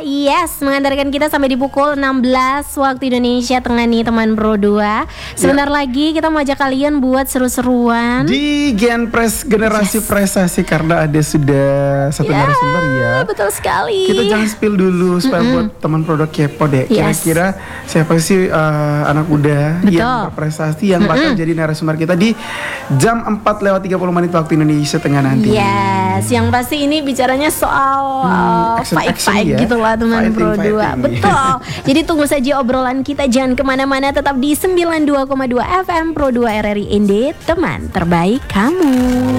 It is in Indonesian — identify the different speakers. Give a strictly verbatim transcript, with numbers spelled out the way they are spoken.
Speaker 1: Yes, mengantarkan kita sampai di pukul enam belas waktu Indonesia Tengah nih teman Pro dua. Sebentar ya. lagi kita mau ajak kalian buat seru-seruan
Speaker 2: di Gen Press Generasi yes. Prestasi, karena ada sudah satu ya, narasumber ya.
Speaker 1: Betul sekali.
Speaker 2: Kita jangan spill dulu supaya mm-hmm. buat teman Produk kepo deh.
Speaker 1: Yes.
Speaker 2: Kira-kira siapa sih uh, anak muda Betul. yang berprestasi yang bakal mm-hmm. jadi narasumber kita di jam empat lewat tiga puluh menit waktu Indonesia Tengah nanti.
Speaker 1: Yes, yang pasti ini bicaranya soal uh,
Speaker 2: hmm,
Speaker 1: fight-fight
Speaker 2: ya.
Speaker 1: gitu lah teman
Speaker 2: fighting,
Speaker 1: Pro dua.
Speaker 2: fighting.
Speaker 1: Betul. Jadi tunggu saja obrolan kita, jangan kemana-mana, tetap di sembilan puluh dua koma dua F M Pro dua R R I Indie, teman terbaik kamu.